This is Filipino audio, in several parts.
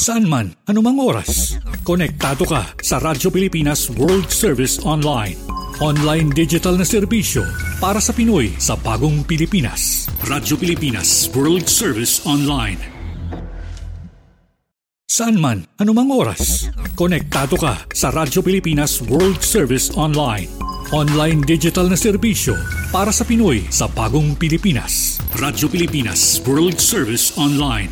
Saan man, anumang oras, konektado ka sa Radyo Pilipinas World Service Online. Online digital na serbisyo para sa Pinoy sa bagong Pilipinas. Radyo Pilipinas World Service Online. Saan man, anumang oras, konektado ka sa Radyo Pilipinas World Service Online. Online digital na serbisyo para sa Pinoy sa bagong Pilipinas. Radyo Pilipinas World Service Online.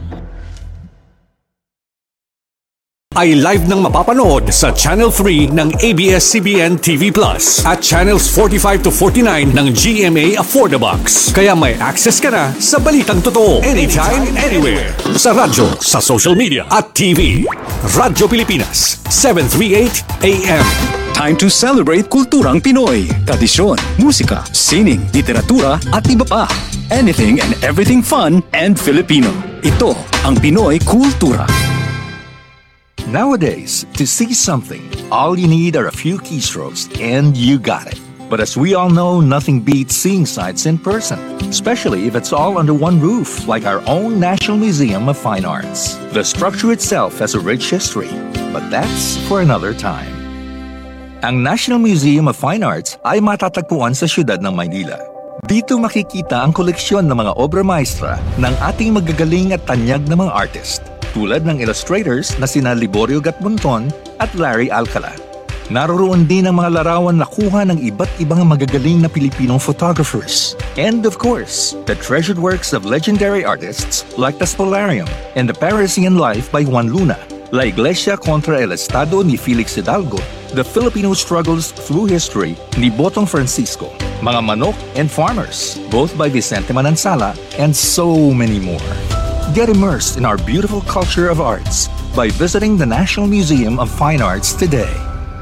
Ay live nang mapapanood sa Channel 3 ng ABS-CBN TV Plus at Channels 45 to 49 ng GMA Affordabox. Kaya may access ka na sa balitang totoo anytime, anywhere. Sa radyo, sa social media at TV. Radyo Pilipinas, 738 AM. Time to celebrate kulturang Pinoy. Tradisyon, musika, sining, literatura at iba pa. Anything and everything fun and Filipino. Ito ang Pinoy Kultura. Nowadays, to see something, all you need are a few keystrokes and you got it. But as we all know, nothing beats seeing sights in person, especially if it's all under one roof, like our own National Museum of Fine Arts. The structure itself has a rich history, but that's for another time. Ang National Museum of Fine Arts ay matatagpuan sa siyudad ng Maynila. Dito makikita ang koleksyon ng mga obra maestra ng ating magagaling at tanyag na mga artist, tulad ng illustrators na sina Liborio Gatmonton at Larry Alcala. Naroroon din ang mga larawan na kuha ng iba't ibang magagaling na Pilipinong photographers. And of course, the treasured works of legendary artists like the Spolarium and the Parisian Life by Juan Luna, La Iglesia contra el Estado ni Felix Hidalgo, The Filipino Struggles Through History ni Botong Francisco, Mga Manok and Farmers, both by Vicente Manansala, and so many more. Get immersed in our beautiful culture of arts by visiting the National Museum of Fine Arts today.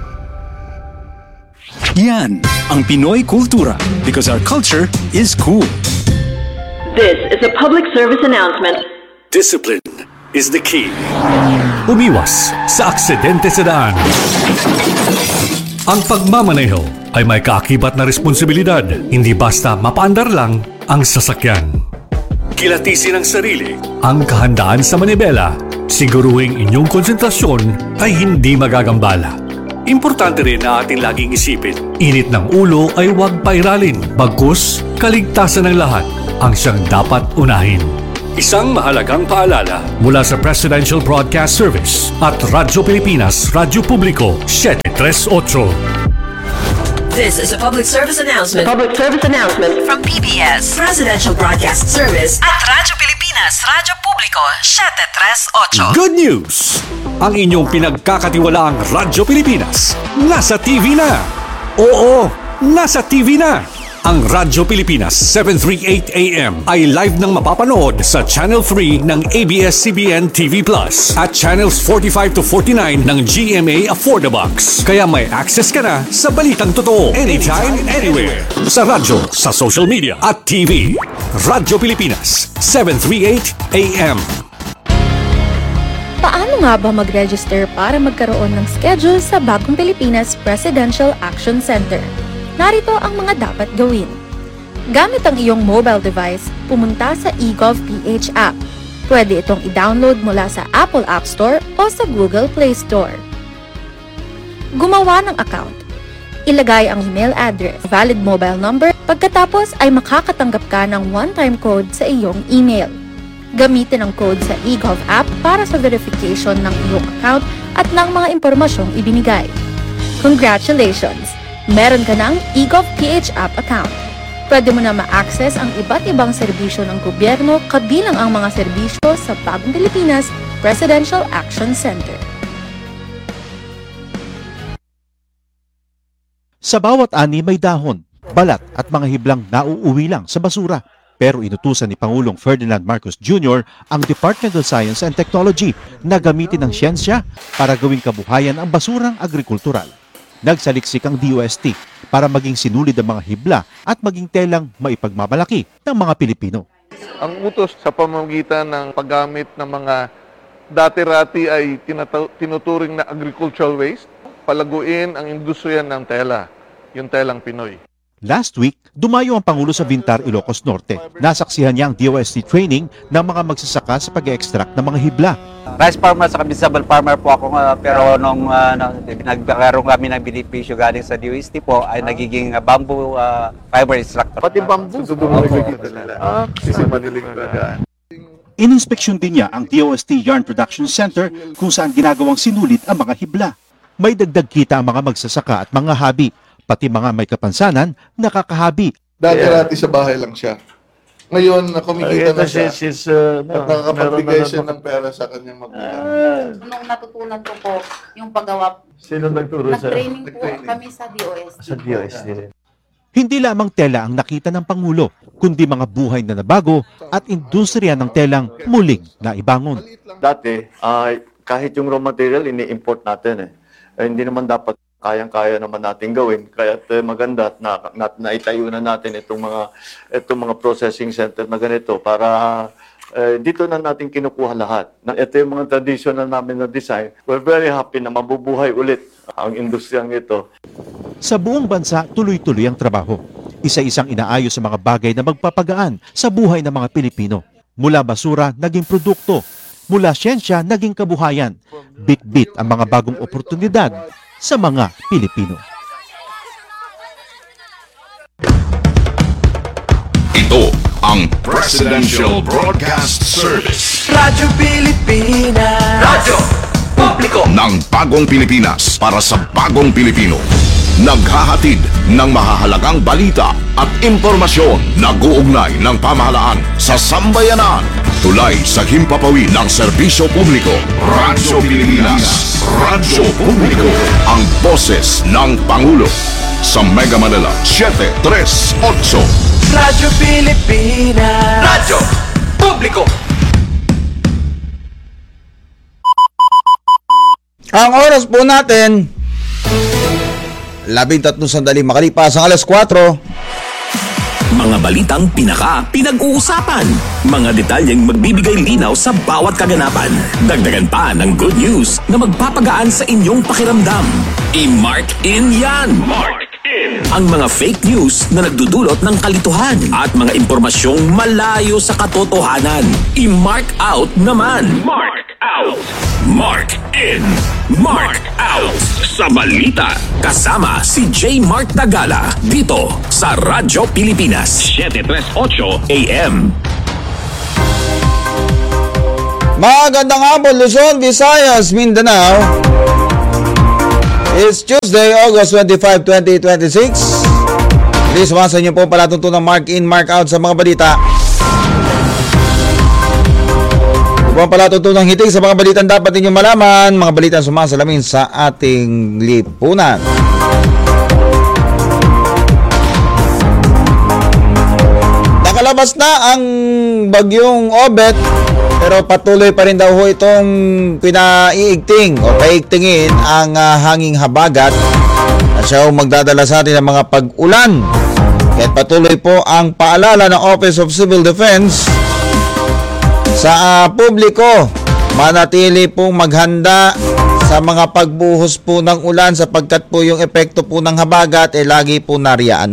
Yan ang Pinoy Kultura because our culture is cool. This is a public service announcement. Discipline is the key. Umiwas sa aksidente sa daan. Ang pagmamaneho ay may kaakibat na responsibilidad, hindi basta mapaandar lang ang sasakyan. Kilatisin ang sarili, ang kahandaan sa manibela, siguruhing inyong konsentrasyon ay hindi magagambala. Importante rin na ating laging isipin, init ng ulo ay huwag pairalin, bagkus kaligtasan ng lahat ang siyang dapat unahin. Isang mahalagang paalala mula sa Presidential Broadcast Service at Radyo Pilipinas, Radyo Publiko, 738. This is a public service announcement. Public service announcement from PBS, Presidential Broadcast Service at Radyo Pilipinas, Radyo Publiko, 738. Good news! Ang inyong pinagkakatiwalaang Radyo Pilipinas nasa TV na. Oo, nasa TV na. Ang Radyo Pilipinas 738 AM ay live nang mapapanood sa Channel 3 ng ABS-CBN TV Plus at Channels 45 to 49 ng GMA Affordabox. Kaya may access ka na sa balitang totoo anytime, anywhere. Sa radyo, sa social media at TV. Radyo Pilipinas 738 AM. Paano nga ba mag-register para magkaroon ng schedule sa Bagong Pilipinas Presidential Action Center? Narito ang mga dapat gawin. Gamit ang iyong mobile device, pumunta sa eGovPH app. Pwede itong i-download mula sa Apple App Store o sa Google Play Store. Gumawa ng account. Ilagay ang email address, valid mobile number, pagkatapos ay makakatanggap ka ng one-time code sa iyong email. Gamitin ang code sa eGov app para sa verification ng iyong account at ng mga impormasyong ibinigay. Congratulations! Meron ka ng eGovPH app account. Pwede mo na ma-access ang iba't ibang serbisyo ng gobyerno kabilang ang mga serbisyo sa Bagong Pilipinas Presidential Action Center. Sa bawat ani may dahon, balat at mga hiblang nauuwi lang sa basura. Pero inutusan ni Pangulong Ferdinand Marcos Jr. ang Department of Science and Technology na gamitin ang siyensya para gawing kabuhayan ang basurang agrikultural. Nagsaliksik ang DOST para maging sinulid ang mga hibla at maging telang maipagmamalaki ng mga Pilipino. Ang utos sa pamamagitan ng paggamit ng mga dati-rati ay tinuturing na agricultural waste, palaguin ang industriya ng tela, yung telang Pinoy. Last week, dumayo ang Pangulo sa Bintar, Ilocos Norte. Nasaksihan niya ang DOST training ng mga magsasaka sa pag-extract ng mga hibla. Rice farmer sa vegetable farmer po ako, pero nung nagkaroon kami ng benepisyo galing sa DOST po ay nagiging bamboo fiber extractor. Pati bamboo. Kasi madaling bagaan. Ininspeksyon din niya ang DOST Yarn Production Center kung saan ginagawang sinulit ang mga hibla. May dagdag kita ang mga magsasaka at mga habi, pati mga may kapansanan, nakakahabi. Dati sa bahay lang siya. Ngayon, kumikita na siya. At nakakapagbigay siya ng pera sa kanyang magulang. Nung natutunan ko po yung paggawa. Sino nagturo sa? Nag-training po kami sa DOST. Sa DOST rin. Hindi lamang tela ang nakita ng Pangulo, kundi mga buhay na nabago at industriya ng telang muling naibangon. Dati, kahit yung raw material, ini-import natin hindi naman dapat kayang-kaya naman natin gawin. Kaya maganda na naitayo na natin itong mga processing center na ganito para dito na natin kinukuha lahat. Ito yung mga traditional namin na design. We're very happy na mabubuhay ulit ang industriyang ito. Sa buong bansa, tuloy-tuloy ang trabaho. Isa-isang inaayos sa mga bagay na magpapagaan sa buhay ng mga Pilipino. Mula basura, naging produkto. Mula siyensya, naging kabuhayan. Bit-bit ang mga bagong oportunidad sa mga Pilipino. Ito ang Presidential Broadcast Service. Radyo Pilipinas. Radyo Publiko ng bagong Pilipinas para sa bagong Pilipino. Naghahatid ng mahahalagang balita at impormasyon na guugnay ng pamahalaan sa sambayanan. Tulay sa himpapawid ng serbisyo publiko. Radyo Pilipinas. Radyo Publiko. Ang boses ng Pangulo. Sa Mega Manila, 738. Radyo Pilipinas. Radyo Publiko. Ang oras po natin 13 sandali makalipas ang alas 4. Mga balitang pinag-uusapan. Mga detalyeng magbibigay linaw sa bawat kaganapan. Dagdagan pa ng good news na magpapagaan sa inyong pakiramdam. I-mark in yan! Mark in! Ang mga fake news na nagdudulot ng kalituhan at mga impormasyong malayo sa katotohanan. I-mark out naman! Mark out! Mark in! Mark out! Sa balita, kasama si J. Mark Tagala dito sa Radyo Pilipinas 738 AM. Magandang hapon, Luzon, Visayas, Mindanao. It's Tuesday, August 25, 2026. Please, sumasa niyo po palatuntunang mark in, mark out sa mga balita. Ito po palatuntunang hitig sa mga balitang dapat ninyong malaman, mga balitang sumasalamin sa ating lipunan. Nakalabas na ang bagyong Obet, pero patuloy pa rin daw ho itong pinaiigting o paigtingin ang hanging habagat na siya magdadala sa atin ng mga pag-ulan. Kahit patuloy po ang paalala ng Office of Civil Defense sa publiko, manatili pong maghanda sa mga pagbuhos po ng ulan sapagkat po yung epekto po ng habagat lagi po nariyaan.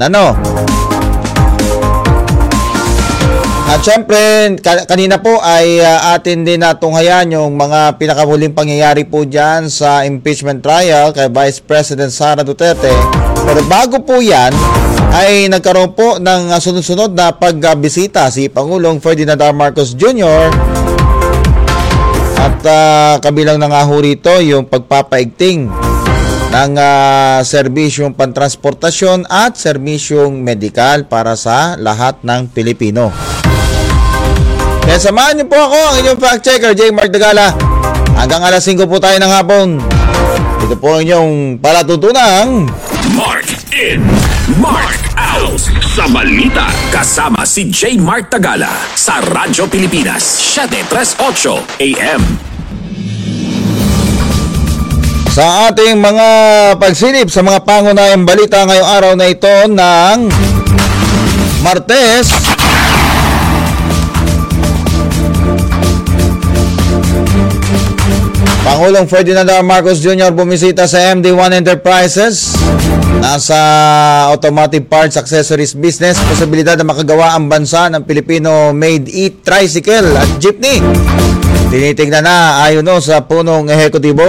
At syempre, kanina po ay atin din natunghayan yung mga pinakahuling pangyayari po dyan sa impeachment trial kay Vice President Sara Duterte. Pero bago po yan, ay nagkaroon po ng sunod-sunod na pagbisita si Pangulong Ferdinand R. Marcos Jr. At kabilang na nga ho rito yung pagpapaigting ng serbisyong pantransportasyon at serbisyong medikal para sa lahat ng Pilipino. Kaya samahan niyo po ako, ang inyong fact checker, J. Mark Tagala. Hanggang alas 5 po tayo ng hapon. Ito po ang inyong palatuntunang Mark in, Mark out sa balita. Kasama si J. Mark Tagala sa Radyo Pilipinas 738 AM. Sa ating mga pagsilip sa mga pangunahing balita ngayong araw na ito ng Martes, Pangulong Ferdinand R. Marcos Jr. bumisita sa MD1 Enterprises. Nasa automotive parts accessories business, posibilidad na makagawa ang bansa ng Filipino-made e-tricycle at jeepney. Tinitingnan na ayon sa punong ehekutibo.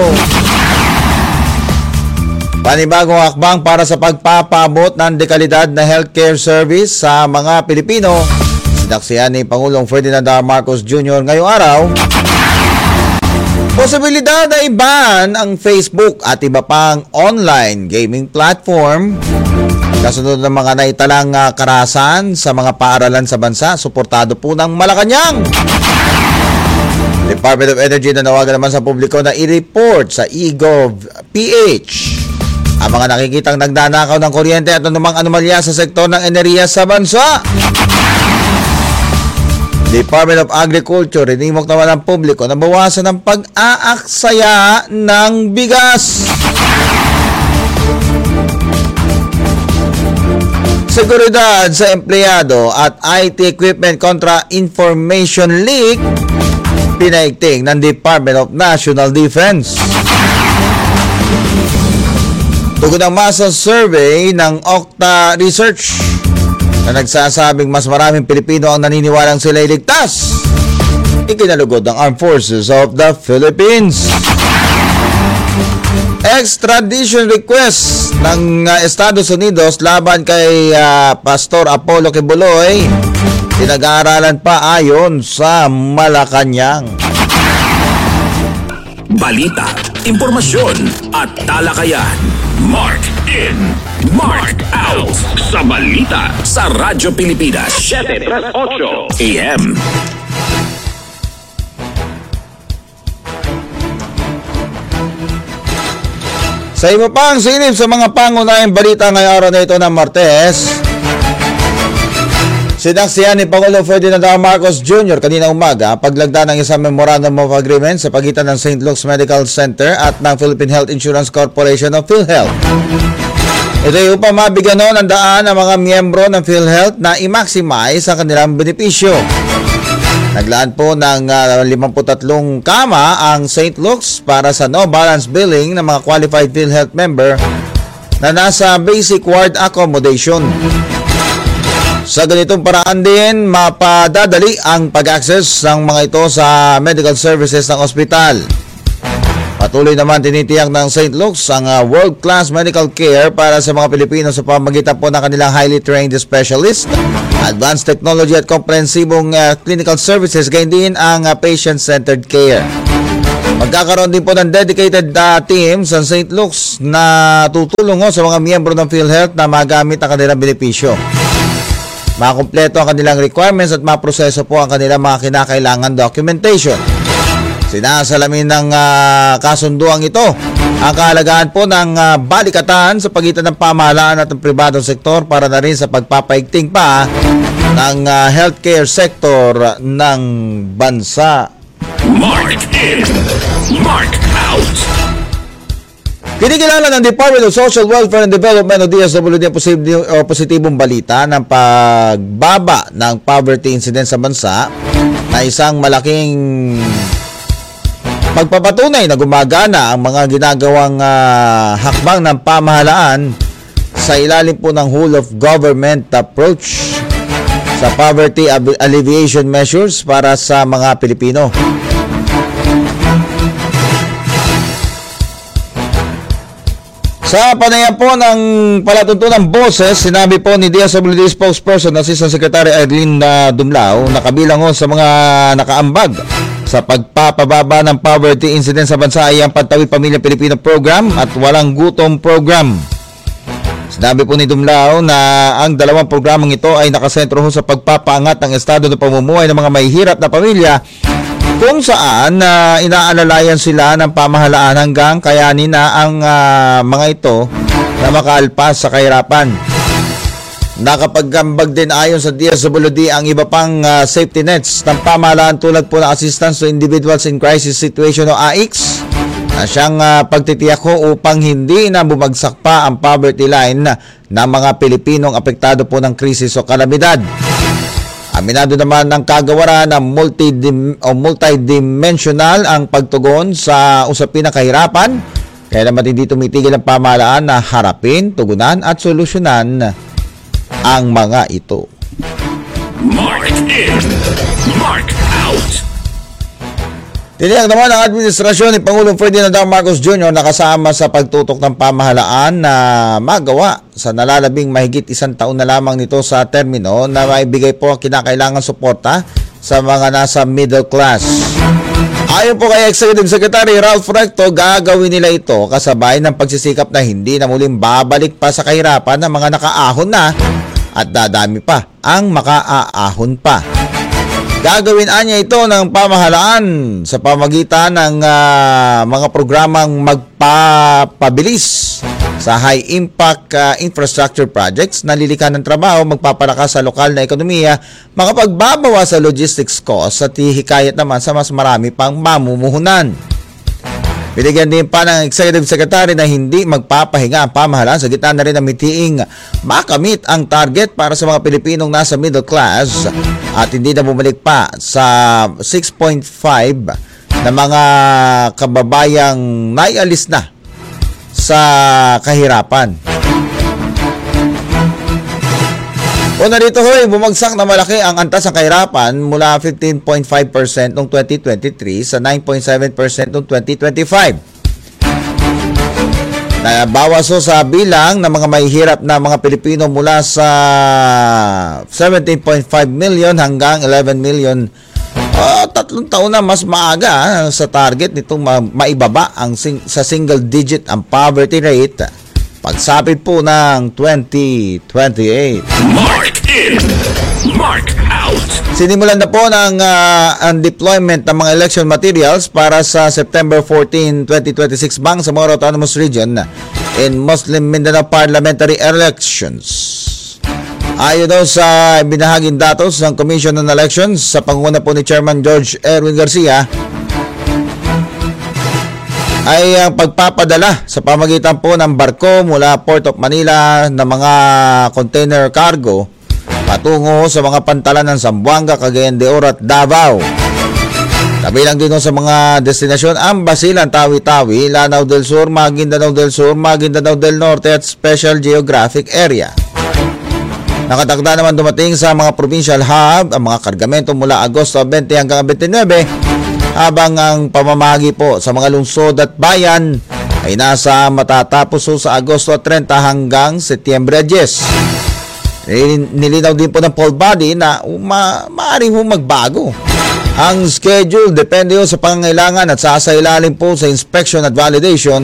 Panibagong hakbang para sa pagpapabot ng dekalidad na healthcare service sa mga Pilipino. Sinaksihan ni Pangulong Ferdinand R. Marcos Jr. ngayong araw. Posibilidad na i-ban ang Facebook at iba pang online gaming platform. Kasunod ng mga naitalang karahasan sa mga paaralan sa bansa, suportado po ng Malacanang. Department of Energy nanawagan naman sa publiko na i-report sa eGov.ph ang mga nakikitang nagnanakaw ng kuryente at anumang anomalya sa sektor ng enerhiya sa bansa. Department of Agriculture, rinimok naman ang publiko na bawasan ang pag-aaksaya ng bigas. Seguridad sa empleyado at IT equipment kontra information leak, pinaigting ng Department of National Defense. Tugod ang masa survey ng Okta Research na nagsasabing mas maraming Pilipino ang naniniwalang sila iligtas. Ikinalugod ng Armed Forces of the Philippines. Extradition request ng Estados Unidos laban kay Pastor Apollo Kibuloy pinag-aaralan pa ayon sa Malacanang. Balita, impormasyon at talakayan. Mark in, Mark out sa balita sa Radyo Pilipinas 738 AM. Sa iba pang silip sa mga pangunahing balita ngayong araw na ito ng Martes, sinaksihan ni Pangulo Ferdinand R. Marcos Jr. kanina umaga paglagda ng isang Memorandum of Agreement sa pagitan ng St. Luke's Medical Center at ng Philippine Health Insurance Corporation of PhilHealth. Ito ay upang mabigyan ng daan ang mga miyembro ng PhilHealth na i-maximize ang kanilang benepisyo. Naglaan po ng 53 kama ang St. Luke's para sa no balance billing ng mga qualified PhilHealth member na nasa basic ward accommodation. Sa ganitong paraan din, mapadadali ang pag-access ng mga ito sa medical services ng ospital. Patuloy naman tinitiyak ng St. Luke's ang world-class medical care para sa mga Pilipino sa pamamagitan po ng kanilang highly trained specialist, advanced technology at komprehensibong clinical services, gayon din ang patient-centered care. Magkakaroon din po ng dedicated team sa St. Luke's na tutulong sa mga miyembro ng PhilHealth na magamit ang kanilang benepisyo. Makumpleto ang kanilang requirements at maproseso po ang kanilang mga kinakailangan documentation. Sinasalamin ng kasunduang ito ang kahalagaan po ng balikatan sa pagitan ng pamahalaan at ng pribadong sektor para na rin sa pagpapaigting pa ng healthcare sector ng bansa. Mark in, Mark out. Kinikilala ng Department of Social Welfare and Development o DSWD ang positibong balita ng pagbaba ng poverty incidence sa bansa na isang malaking pagpapatunay na gumagana ang mga ginagawang hakbang ng pamahalaan sa ilalim po ng whole of government approach sa poverty alleviation measures para sa mga Pilipino. Sa panayam po ng palatuntunang boses, sinabi po ni DSWD spokesperson Assistant Secretary Eileen Dumlao na kabilang sa mga nakaambag sa pagpapababa ng poverty incidence sa bansa ay ang Pantawid Pamilya Pilipino Program at Walang Gutom Program. Sinabi po ni Dumlao na ang dalawang programang ito ay nakasentro sa pagpapaangat ng estado ng pamumuhay ng mga mahihirap na pamilya kung saan inaalalayan sila ng pamahalaan hanggang kayanin na ang mga ito na makaalpas sa kahirapan. Nakapagambag din ayon sa DSWD ang iba pang safety nets ng pamahalaan tulad po ng Assistance to Individuals in Crisis Situation o AICS na siyang pagtitiyak ko upang hindi na bumagsak pa ang poverty line ng mga Pilipinong apektado po ng krisis o kalamidad. Aminado naman ng kagawaran na multidimensional ang pagtugon sa usapin ng kahirapan, kaya naman hindi tumitigil ang pamahalaan na harapin, tugunan at solusyonan ang mga ito. Mark in, Mark out. Tiniyak naman ang administrasyon ni Pangulong Ferdinand Marcos Jr. na kasama sa pagtutok ng pamahalaan na magawa sa nalalabing mahigit 1 taon na lamang nito sa termino na maibigay po ang kinakailangan suporta sa mga nasa middle class. Ayon po kay Executive Secretary Ralph Recto, gagawin nila ito kasabay ng pagsisikap na hindi na muling babalik pa sa kahirapan ng mga nakaahon na at dadami pa ang makaaahon pa. Gagawin niya ito ng pamahalaan sa pamagitan ng mga programang magpapabilis sa high-impact infrastructure projects na lilikan ng trabaho, magpapalakas sa lokal na ekonomiya, makapagbabawas sa logistics costs at hihikayat naman sa mas marami pang mamumuhunan. Binigyan din pa ng Executive Secretary na hindi magpapahinga ang pamahalaan sa gitna na rin ng mitiing makamit ang target para sa mga Pilipinong nasa middle class at hindi na bumalik pa sa 6.5 na mga kababayang naialis na sa kahirapan. Una dito bumagsak na malaki ang antas ng kahirapan mula 15.5% noong 2023 sa 9.7% noong 2025. Nabawas sa bilang ng mga mahihirap na mga Pilipino mula sa 17.5 million hanggang 11 million. 3 taon na mas maaga sa target nitong maibaba ang sa single digit ang poverty rate. Pagsapit po ng 2028. Mark in, Mark out. Sinimulan na po ng ang deployment ng mga election materials para sa September 14, 2026 sa mga autonomous region in Muslim Mindanao parliamentary elections. Ayon daw sa binahaging datos ng Commission on Elections sa pangunguna po ni Chairman George Erwin Garcia, ay ang pagpapadala sa pamagitan po ng barko mula Port of Manila na mga container cargo patungo sa mga pantalan ng Zamboanga, Cagayan de Oro at Davao. Kabilang din sa mga destinasyon ang Basilan, Tawi-Tawi, Lanao del Sur, Maguindanao del Sur, Maguindanao del Norte at Special Geographic Area. Nakatakda naman dumating sa mga provincial hub ang mga kargamento mula Agosto 20 hanggang 29, habang ang pamamagi po sa mga lungsod at bayan ay nasa matatapos sa Agosto 30 hanggang Setyembre 10. Nilinaw din po ng poll body na maaaring magbago ang schedule depende sa pangangailangan at sasailalim po sa inspection at validation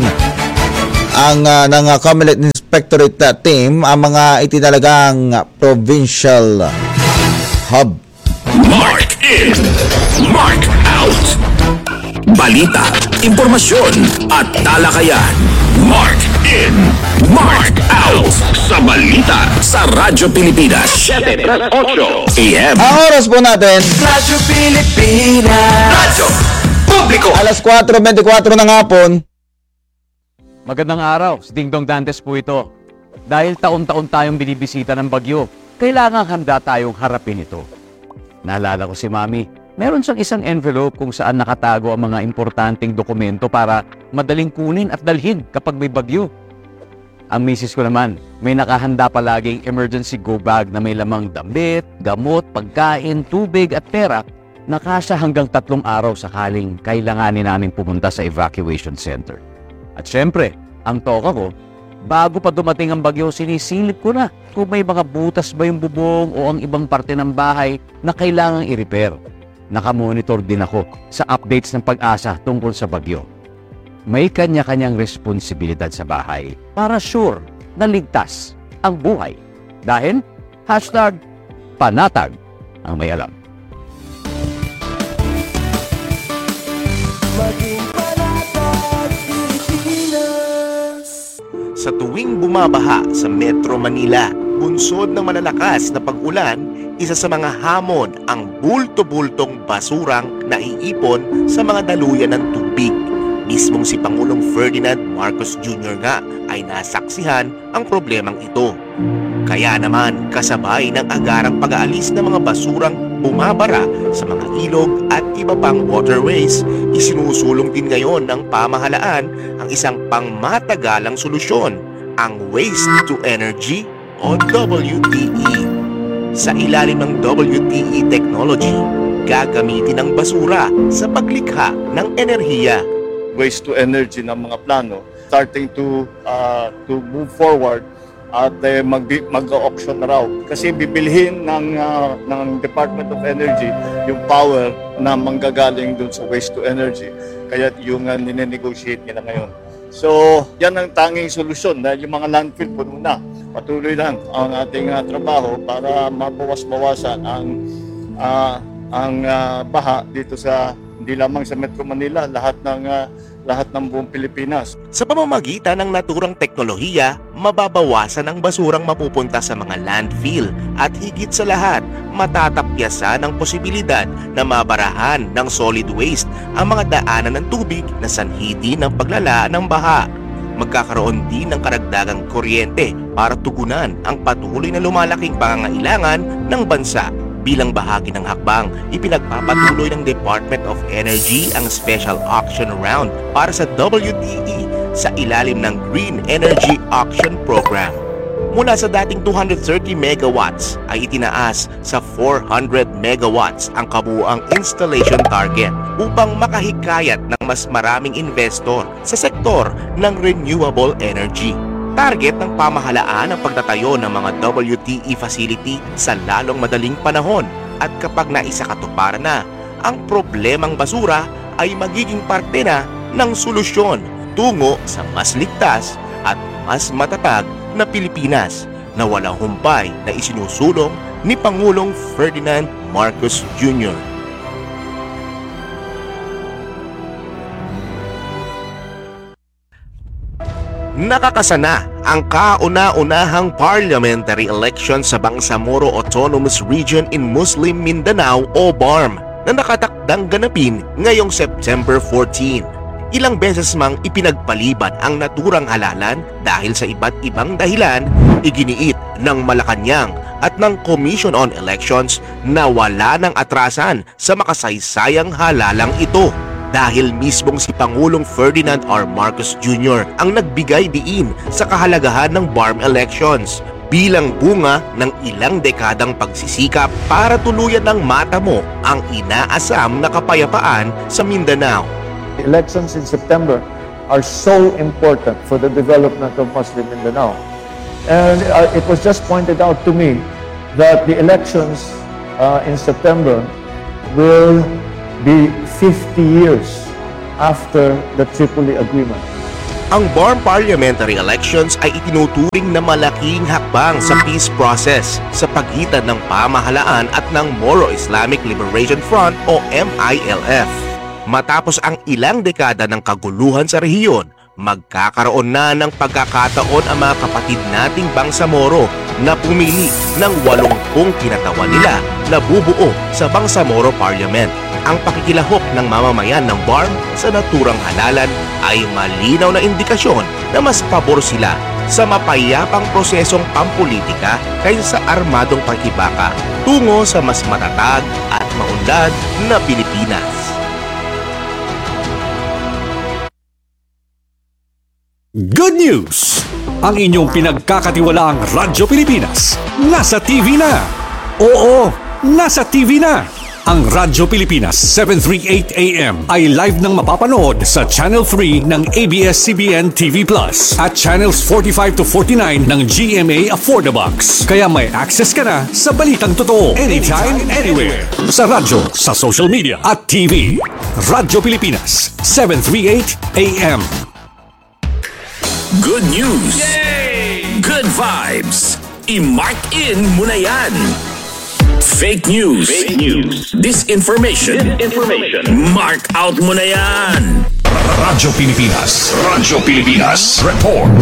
ng Comelec Inspectorate Team ang mga itinalagang provincial hub. Mark in, Mark out. Balita, impormasyon at talakayan. Mark in, Mark out. Sa balita sa Radyo Pilipinas 7:08 AM. Ang oras po natin, Radyo Pilipinas, Radyo Publiko. alas 4:24 ng hapon. Magandang araw, si Dingdong Dantes po ito. Dahil taon-taon tayong binibisita ng bagyo, kailangan handa tayong harapin ito. Naalala ko si Mami, meron siyang isang envelope kung saan nakatago ang mga importanteng dokumento para madaling kunin at dalhin kapag may bagyo. Ang misis ko naman, may nakahanda palaging emergency go bag na may lamang damit, gamot, pagkain, tubig at pera na kasya hanggang 3 araw sakaling kailanganin namin pumunta sa evacuation center. At syempre, ang toka ko, bago pa dumating ang bagyo, sinisilip ko na kung may mga butas ba yung bubong o ang ibang parte ng bahay na kailangang i-repair. Nakamonitor din ako sa updates ng Pag-asa tungkol sa bagyo. May kanya-kanyang responsibilidad sa bahay para sure na ligtas ang buhay. Dahil, #panatag ang may alam. Sa tuwing bumabaha sa Metro Manila, bunsod ng malalakas na pag-ulan, isa sa mga hamon ang bulto-bultong basurang naiipon sa mga daluyan ng tubig. Mismong si Pangulong Ferdinand Marcos Jr. nga ay nasaksihan ang problemang ito. Kaya naman kasabay ng agarang pag-aalis ng mga basurang bumabara sa mga ilog at iba pang waterways. Isinusulong din ngayon ng pamahalaan ang isang pangmatagalang solusyon, ang Waste to Energy o WTE. Sa ilalim ng WTE technology, gagamitin ang basura sa paglikha ng enerhiya. Waste to energy ng mga plano starting to move forward at mag-auction na raw. Kasi bibilhin ng Department of Energy yung power na manggagaling dun sa waste to energy. Kaya yung ninenegotiate nila ngayon. So, yan ang tanging solusyon dahil yung mga landfill puno na. Patuloy lang ang ating trabaho para mabawas-bawasan ang baha dito sa hindi lamang sa Metro Manila, lahat ng buong Pilipinas. Sa pamamagitan ng naturang teknolohiya, mababawasan ang basurang mapupunta sa mga landfill at higit sa lahat, matatapyasan ang posibilidad na mabarahan ng solid waste ang mga daanan ng tubig na sanhi din ng paglala ng baha. Magkakaroon din ng karagdagang kuryente para tugunan ang patuloy na lumalaking pangangailangan ng bansa. Bilang bahagi ng hakbang, ipinagpapatuloy ng Department of Energy ang special auction round para sa WTE sa ilalim ng Green Energy Auction Program. Mula sa dating 230 megawatts ay itinaas sa 400 megawatts ang kabuuang installation target upang makahikayat ng mas maraming investor sa sektor ng renewable energy. Target ng pamahalaan ang pagtatayo ng mga WTE facility sa lalong madaling panahon at kapag naisakatuparan na, ang problemang basura ay magiging parte na ng solusyon tungo sa mas ligtas at mas matatag na Pilipinas na walang humpay na isinusulong ni Pangulong Ferdinand Marcos Jr. Nakakasana ang kauna-unahang parliamentary election sa Bangsamoro Autonomous Region in Muslim Mindanao o BARM na nakatakdang ganapin ngayong September 14. Ilang beses mang ipinagpaliban ang naturang halalan dahil sa iba't ibang dahilan, iginiit ng Malacanang at ng Commission on Elections na wala ng atrasan sa makasaysayang halalang ito. Dahil mismong si Pangulong Ferdinand R. Marcos Jr. ang nagbigay diin sa kahalagahan ng BARM elections bilang bunga ng ilang dekadang pagsisikap para tuluyan ng matamo ang inaasam na kapayapaan sa Mindanao. The elections in September are so important for the development of Muslim Mindanao. And it was just pointed out to me that the elections in September will be 50 years after the Tripoli Agreement. Ang BARM parliamentary elections ay itinuturing na malaking hakbang sa peace process sa pagitan ng pamahalaan at ng Moro Islamic Liberation Front o MILF. Matapos ang ilang dekada ng kaguluhan sa rehiyon, magkakaroon na ng pagkakataon ang mga kapatid nating Bangsamoro na pumili ng 80 kinatawan nila na bubuo sa Bangsamoro Parliament. Ang pakikilahok ng mamamayan ng BARM sa naturang halalan ay malinaw na indikasyon na mas pabor sila sa mapayapang prosesong pampolitika kaysa sa armadong pakibaka tungo sa mas matatag at maunlad na Pilipinas. Good news! Ang inyong pinagkakatiwalaang Radyo Pilipinas nasa TV na! Oo, nasa TV na! Ang Radyo Pilipinas 738 AM ay live nang mapapanood sa Channel 3 ng ABS-CBN TV Plus at Channels 45 to 49 ng GMA Affordabox. Kaya may access ka na sa balitang totoo anytime, anywhere. Sa radyo, sa social media at TV. Radyo Pilipinas 738 AM. Good news! Yay! Good vibes! I-mark in mo na yan! Fake news! Fake news! Disinformation! Disinformation! Mark out mo na yan! Radyo Pilipinas! Radyo Pilipinas! Report!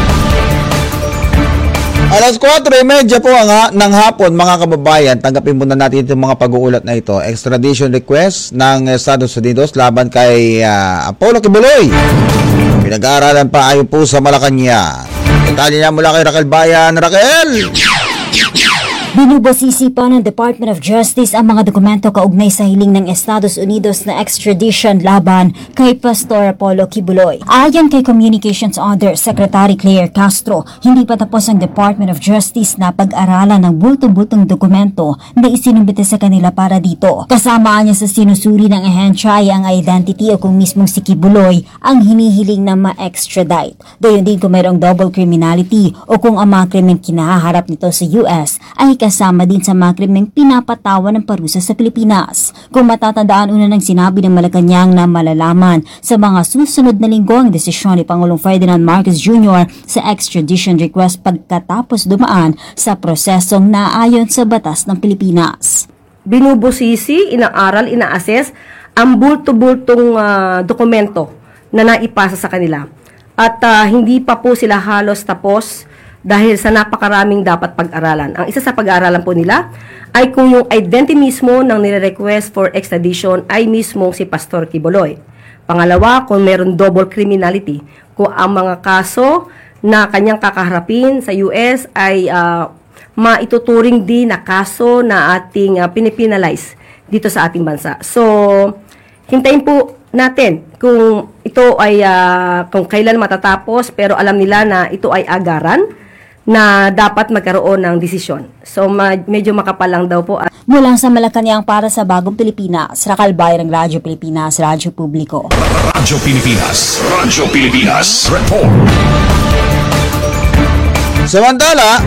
Alas 4:30 po ng hapon, mga kababayan, tanggapin muna natin itong mga pag-uulat na ito. Extradition request ng Estados Unidos laban kay Apollo Kibuloy. Pinag-aaralan pa ayon po sa Malacanang. Detalye niya mula kay Raquel Bayan. Raquel! Binubosisi pa ng Department of Justice ang mga dokumento kaugnay sa hiling ng Estados Unidos na extradition laban kay Pastor Apollo Kibuloy. Ayon kay Communications Under Secretary Claire Castro, hindi pa tapos ang Department of Justice na pag-aralan ng bulto-bultong dokumento na isinumbite sa kanila para dito. Kasama niya sa sinusuri ng ahensya ay ang identity o kung mismong si Kibuloy ang hinihiling na ma-extradite. Gayon din kung mayroong double criminality o kung ang mga krimeng kinaharap nito sa US ay kasama din sa mga krimeng pinapatawan ng parusa sa Pilipinas. Kung matatandaan, una nang sinabi ng Malacanang na malalaman sa mga susunod na linggo ang desisyon ni Pangulong Ferdinand Marcos Jr. sa extradition request pagkatapos dumaan sa prosesong naayon sa batas ng Pilipinas. Binubusisi, inaaral, ina-assess ang bulto-bultong dokumento na naipasa sa kanila. At hindi pa po sila halos tapos dahil sa napakaraming dapat pag-aralan. Ang isa sa pag-aaralan po nila ay kung yung identity mismo ng nire-request for extradition ay mismo si Pastor Kibuloy. Pangalawa, kung meron double criminality, kung ang mga kaso na kanyang kakaharapin sa US ay maituturing din na kaso na ating pinipinalize dito sa ating bansa. So, hintayin po natin kung ito ay kung kailan matatapos, pero alam nila na ito ay agaran na dapat magkaroon ng desisyon. So, medyo makapal lang daw po. Mula sa Malacanang para sa Bagong Pilipinas, Rakal Bayan ng Radyo Pilipinas, Radyo Publiko. Radyo Pilipinas, Radyo Pilipinas, report. Samantala,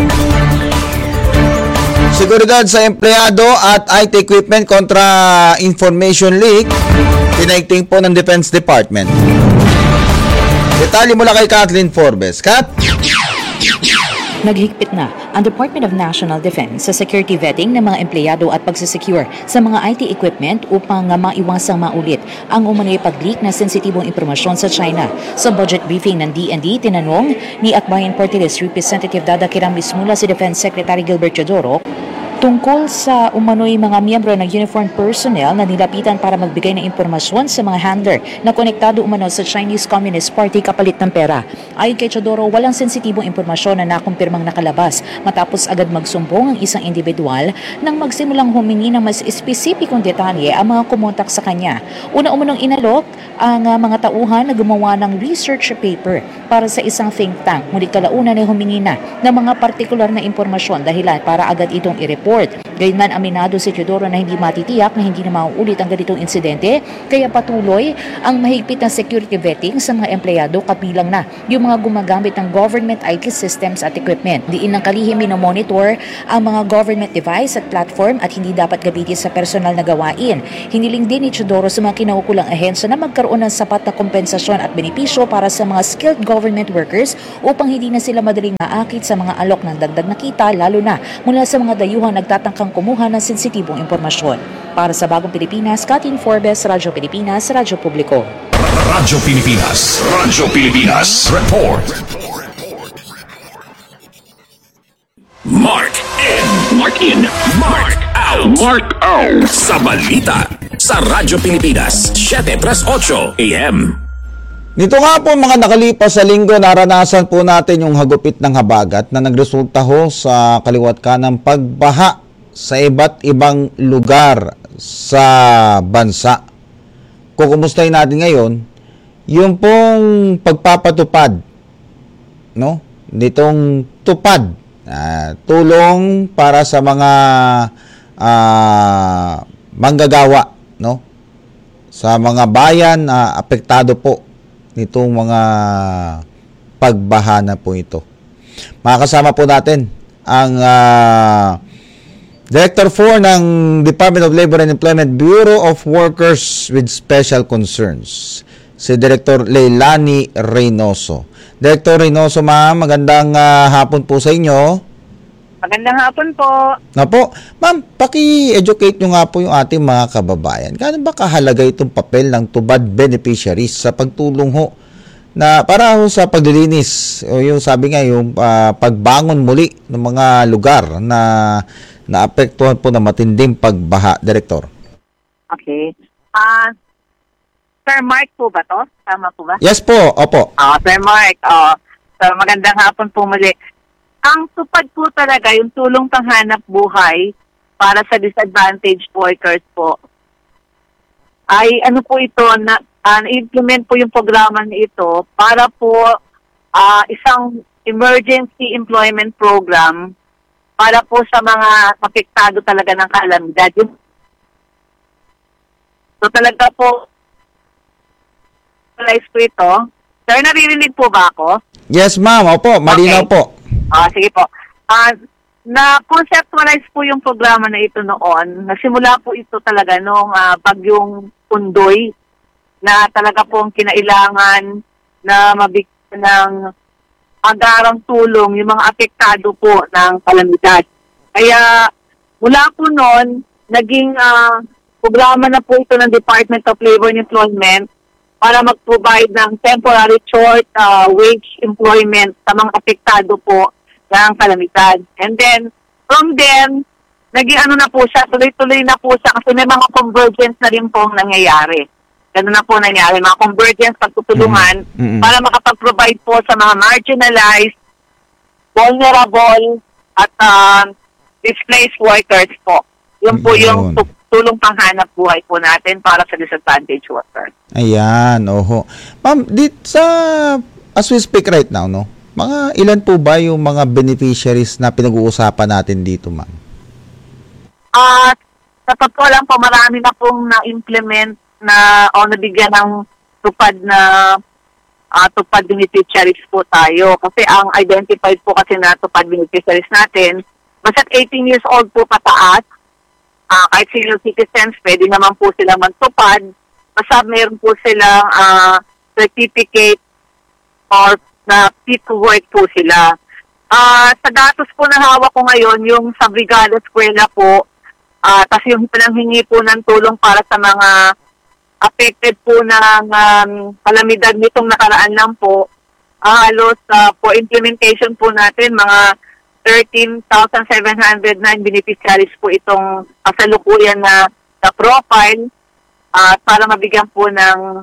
seguridad sa empleyado at IT equipment kontra information leak, pinaigting po ng Defense Department. Detalye mula kay Kathleen Forbes. Kat? Naghigpit na ang Department of National Defense sa security vetting ng mga empleyado at pagsasecure sa mga IT equipment upang maiwasang maulit ang umano'y pag-leak na sensitibong impormasyon sa China. Sa budget briefing ng DND, tinanong ni Akbayan Party List Representative Dada Kiramis mula si Defense Secretary Gilbert Teodoro tungkol sa umano'y mga miyembro ng uniformed personnel na nilapitan para magbigay ng impormasyon sa mga handler na konektado umano sa Chinese Communist Party kapalit ng pera. Ayon kay Teodoro, walang sensitibong impormasyon na nakumpirmang nakalabas matapos agad magsumbong ang isang individual nang magsimulang humingi ng mas espesipikong detalye ang mga kumontak sa kanya. Una-umanong inalok ang mga tauhan na gumawa ng research paper para sa isang think tank. Ngunit kalaunan ay humingi na ng mga partikular na impormasyon dahilan para agad itong i-report. Gayunman, aminado si Teodoro na hindi matitiyak na hindi na mauulit ang ganitong insidente, kaya patuloy ang mahigpit na security vetting sa mga empleyado kabilang na yung mga gumagamit ng government IT systems at equipment. Diin ng kalihim minomonitor ang mga government device at platform at hindi dapat gamitin sa personal na gawain. Hiniling din ni Teodoro sa mga kinaukulang ahensya na magkaroon ng sapat na kompensasyon at benepisyo para sa mga skilled government workers upang hindi na sila madaling maakit sa mga alok ng dagdag na kita, lalo na mula sa mga dayuhan nagtatangkang kumuha ng sensitibong impormasyon. Para sa Bagong Pilipinas, Kathleen Forbes, Radyo Pilipinas, Radyo Publiko. Radyo Pilipinas, Radyo Pilipinas, report. Mark in, Mark in, Mark out, Mark out sa balita sa Radyo Pilipinas, 7:38 AM. Nito nga po mga nakalipas sa linggo, naranasan po natin yung hagupit ng habagat na nagresulta ho sa kaliwat kanang pagbaha sa iba't ibang lugar sa bansa. Kukumustahin natin ngayon yung pong pagpapatupad, no? Nitong tupad, tulong para sa mga manggagawa, no? Sa mga bayan na apektado po nitong mga pagbaha na po ito. Makakasama po natin ang Director 4 ng Department of Labor and Employment, Bureau of Workers with Special Concerns, si Director Leilani Reynoso. Director Reynoso, ma'am, magandang hapon po sa inyo. Magandang hapon po. Nga po, ma'am, paki-educate nyo nga po yung ating mga kababayan. Gaano ba kahalaga itong papel ng tubad beneficiaries sa pagtulong ho na para ho sa paglilinis o yung sabi nga yung pagbangon muli ng mga lugar na naapektuhan po ng matinding pagbaha, Director? Okay. Sir Mark po ba to? Tama po ba? Yes po, opo. Sir Mark, so magandang hapon po muli. Ang tupad po talaga, yung tulong panghanap buhay para sa disadvantaged workers po, ay ano po ito, na-implement po yung programa ito para po isang emergency employment program para po sa mga apektado talaga ng kalamidad. So talaga po, realize po ito. Sir, naririnig po ba ako? Yes, ma'am. Opo, malinaw po. Sige po. Na-conceptualize po yung programa na ito noon. Nasimula po ito talaga nung bagyong Undoy na talaga pong kinailangan na mabigyan ng agarang tulong yung mga apektado po ng kalamidad. Kaya mula po noon, naging programa na po ito ng Department of Labor and Employment para mag-provide ng temporary short wage employment sa mga apektado po ng kalamidad. And then, from then, naging ano na po siya, tuloy-tuloy na po siya kasi may mga convergence na rin pong nangyayari. Ganun na po nangyayari, mga convergence, pagtutulungan para makapag-provide po sa mga marginalized, vulnerable, at displaced workers po. Yun po yung tulong panghanap buhay po natin para sa disadvantaged workers. Ayan, oho. Ma'am, as we speak right now, no? Mga ilan po ba yung mga beneficiaries na pinag-uusapan natin dito, ma'am? Sa totoo lang po, marami na pong na-implement na o nabigyan ng tupad beneficiaries po tayo. Kasi ang identified po kasi na tupad beneficiaries natin, basta 18 years old po pataas, kahit senior citizens, pwede naman po silang magtupad. Basta meron po silang certificate or na fit to work po sila. Sa datos po na hawak ko ngayon, yung sa Brigada Eskwela po, tapos yung pinanghingi po ng tulong para sa mga affected po ng kalamidad nitong nakaraan lang po, halos for implementation po natin, mga 13,709 beneficiaries po itong kasalukuyan na profile para mabigyan po ng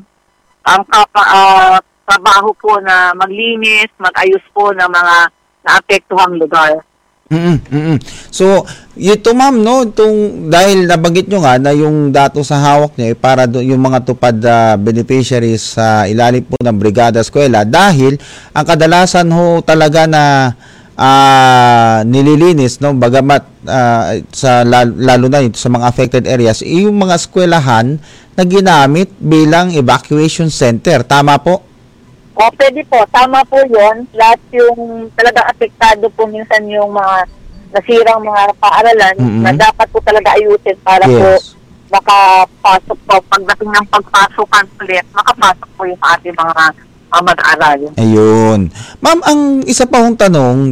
trabaho po na maglinis, mag-ayos po ng mga naapektuhang lugar. So, ito ma'am, no, dahil nabanggit nyo nga na yung datos sa hawak nyo para yung mga tupad beneficiaries sa ilalim po ng Brigada Eskwela, dahil ang kadalasan ho talaga na nililinis, no, bagamat lalo na sa mga affected areas, yung mga eskwelahan na ginamit bilang evacuation center. Tama po? O, pwede po. Tama po yun. Lahat yung talagang apektado po minsan yung mga nasirang mga paaralan na dapat po talaga ayusin para po makapasok po. Pagdating ng pagpasukan ulit, makapasok po yung ating mga mag-aaral. Ayun. Ma'am, ang isa pa hong tanong,